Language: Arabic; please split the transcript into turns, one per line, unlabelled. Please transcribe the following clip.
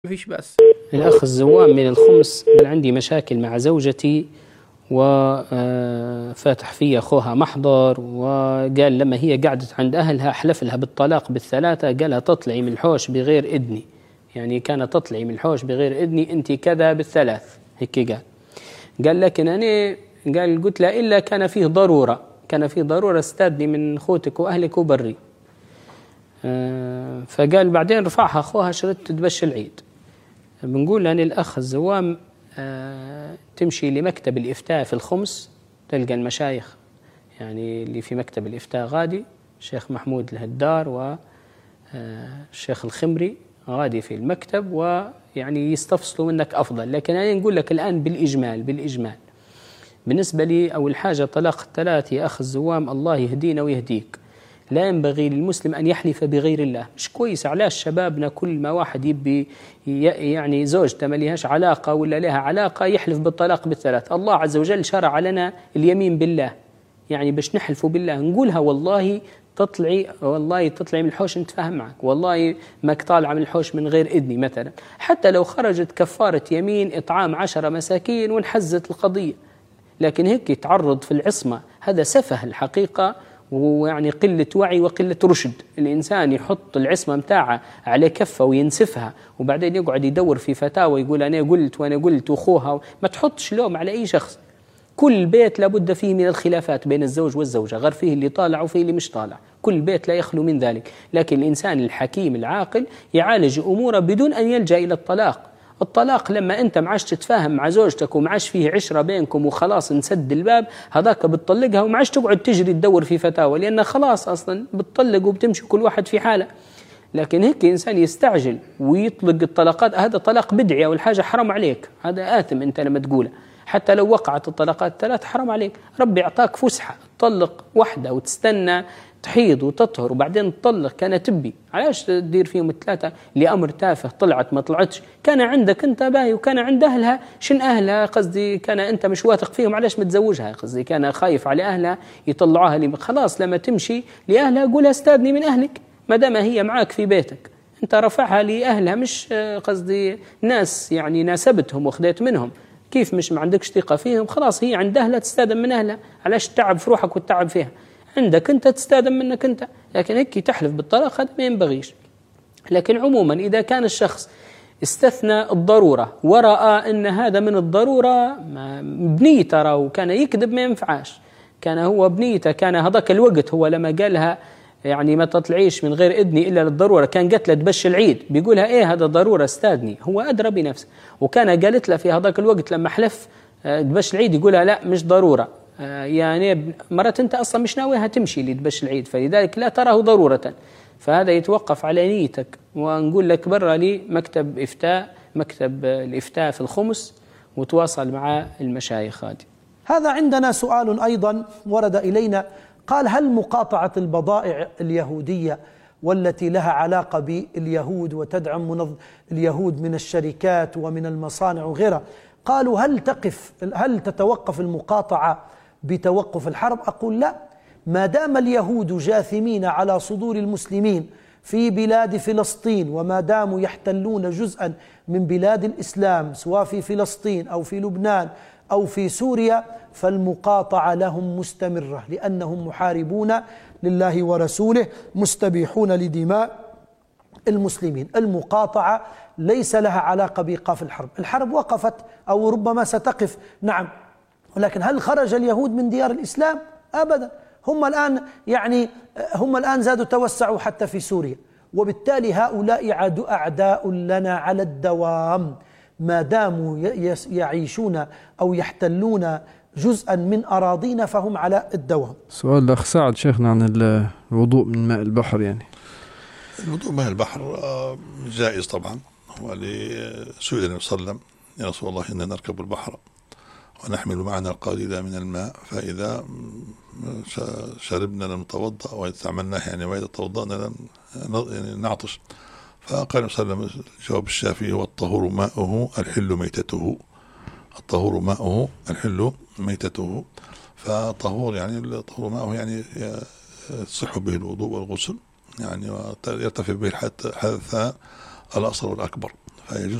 مفيش بأس.
الأخ الزوام من الخمس قال عندي مشاكل مع زوجتي وفاتح في أخوها محضر، وقال لما هي قعدت عند أهلها حلف لها بالطلاق بالثلاثة، قالها تطلعي من الحوش بغير إذني، يعني كانت تطلعي من الحوش بغير إذني أنت كذا بالثلاث، هيك قال لكن أنا قلت لا إلا كان فيه ضرورة استاذني من أخوتك وأهلك وبري. فقال بعدين رفعها أخوها شرط تبش العيد. بنقول أن الأخ الزوام تمشي لمكتب الإفتاء في الخمس، تلقى المشايخ يعني اللي في مكتب الإفتاء غادي الشيخ محمود الهدار والشيخ الخمري غادي في المكتب، ويعني يستفصلوا منك أفضل. لكن أنا نقول لك الآن بالإجمال بالنسبة لي أول حاجة طلاق الثلاث يا أخ الزوام، الله يهدينا ويهديك. لا ينبغي للمسلم أن يحلف بغير الله، مش كويس. علاش شبابنا كل ما واحد يبي يعني زوجته ما لهاش علاقة ولا لها علاقة يحلف بالطلاق بالثلاث؟ الله عز وجل شرع لنا اليمين بالله، يعني باش نحلفوا بالله نقولها والله تطلعي من الحوش نتفاهم معك، والله ماك طالعة من الحوش من غير إذني مثلا، حتى لو خرجت كفارة يمين إطعام 10 مساكين ونحزت القضية. لكن هيك يتعرض في العصمة، هذا سفه الحقيقة، ويعني قلة وعي وقلة رشد. الإنسان يحط العصمة متاعه على كفة وينسفها، وبعدين يقعد يدور في فتاوى يقول أنا قلت وأنا قلت وأخوها. ما تحطش لوم على أي شخص. كل بيت لابد فيه من الخلافات بين الزوج والزوجة، غير فيه اللي طالع وفيه اللي مش طالع، كل بيت لا يخلو من ذلك. لكن الإنسان الحكيم العاقل يعالج أموره بدون أن يلجأ إلى الطلاق. الطلاق لما أنت معاش تتفاهم مع زوجتك ومعاش فيه عشرة بينكم وخلاص نسد الباب، هذاك بتطلقها ومعاش تقعد تجري تدور في فتاوى، لأن خلاص أصلا بتطلق وبتمشي كل واحد في حاله. لكن هيك إنسان يستعجل ويطلق الطلاقات، هذا طلاق بدعي والحاجة حرام عليك، هذا آثم أنت لما تقوله. حتى لو وقعت الطلاقات الثلاث حرام عليك، ربي أعطاك فسحة تطلق واحدة وتستنى تحيض وتطهر وبعدين تطلق. كان تبي علاش تدير فيهم الثلاثة لأمر تافه، طلعت ما طلعتش، كان عندك أنت باهي وكان عند أهلها. شن أهلها قصدي كان أنت مش واثق فيهم، علاش متزوجها؟ قصدي كان خايف على أهلها يطلعوها لي. خلاص لما تمشي لأهلها قولها استاذني من أهلك، ما دام هي معاك في بيتك. أنت رفعها لأهلها، مش قصدي ناس يعني ناسبتهم وخذيت منهم. كيف مش ما عندكش ثقة فيهم؟ خلاص هي عند أهلها تستاذن من أهلها، علاش تتعب في روحك وتتعب فيها؟ عندك أنت تستاذن منك أنت. لكن هيك تحلف بالطلاق هذا ما ينبغيش. لكن عموما إذا كان الشخص استثنى الضرورة ورأى أن هذا من الضرورة بنية ترى وكان يكذب ما ينفعاش، كان هو بنيته، كان هذاك الوقت هو لما قالها يعني ما تطلعيش من غير إذني إلا للضرورة، كان قالت له تبش العيد بيقولها إيه هذا ضرورة استاذني، هو أدرى بنفسه. وكان قالت له في هذاك الوقت لما حلف تبش العيد يقولها لا مش ضرورة، يعني مرات أنت أصلا مش ناويها تمشي لتبش العيد، فلذلك لا تراه ضرورة. فهذا يتوقف على نيتك. ونقول لك برا لي مكتب الإفتاء في الخمس وتواصل مع المشايخ.
هذا عندنا سؤال أيضا ورد إلينا، قال هل مقاطعة البضائع اليهودية والتي لها علاقة باليهود وتدعم اليهود من الشركات ومن المصانع وغيرها، قالوا هل تتوقف المقاطعة بتوقف الحرب؟ أقول لا، ما دام اليهود جاثمين على صدور المسلمين في بلاد فلسطين، وما داموا يحتلون جزءا من بلاد الإسلام سواء في فلسطين أو في لبنان أو في سوريا، فالمقاطعة لهم مستمرة، لأنهم محاربون لله ورسوله مستبيحون لدماء المسلمين. المقاطعة ليس لها علاقة بإيقاف الحرب. الحرب وقفت أو ربما ستقف، نعم، ولكن هل خرج اليهود من ديار الإسلام؟ أبدا. هم الآن زادوا توسعوا حتى في سوريا، وبالتالي هؤلاء أعداء لنا على الدوام ما داموا يعيشون أو يحتلون جزءا من أراضينا، فهم على الدوام.
سؤال الأخ سعد شيخنا عن الوضوء من ماء البحر. يعني
الوضوء من ماء البحر جائز طبعا، ولسئل النبي صلى الله عليه وسلم يا رسول الله إننا نركب البحر ونحمل معنا القليل من الماء، فإذا شربنا لم نتوضأ وإذا استعملناه يعني وإذا توضأنا لم نعطش. فقال صلى الله عليه وسلم جواب الشافعي هو الطهور ماؤه الحل ميتته، الطهور ماؤه الحل ميتته. فطهور يعني الطهور ماؤه يعني يصح به الوضوء والغسل، يعني يرتفع به الحدث الأصغر والأكبر. فيجوز